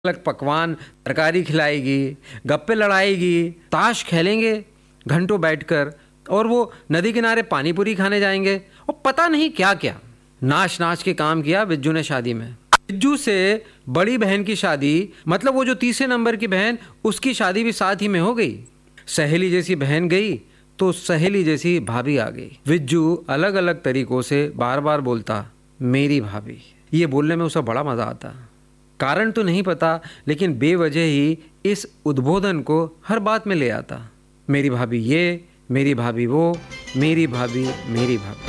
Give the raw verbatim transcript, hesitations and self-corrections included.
अलग पकवान, तरकारी खिलाएगी, गप्पे लड़ाएगी, ताश खेलेंगे घंटों बैठकर, और वो नदी किनारे पानी पूरी खाने जाएंगे और पता नहीं क्या क्या नाच नाच के काम किया बिज्जू ने शादी में। बिज्जू से बड़ी बहन की शादी, मतलब वो जो तीसरे नंबर की बहन, उसकी शादी भी साथ ही में हो गई। सहेली जैसी बहन गई तो सहेली जैसी भाभी आ गई। बिज्जू अलग अलग तरीकों से बार बार बोलता मेरी भाभी। ये बोलने में उसे बड़ा मजा आता। कारण तो नहीं पता, लेकिन बेवजह ही इस उद्बोधन को हर बात में ले आता। मेरी भाभी ये, मेरी भाभी वो, मेरी भाभी मेरी भाभी।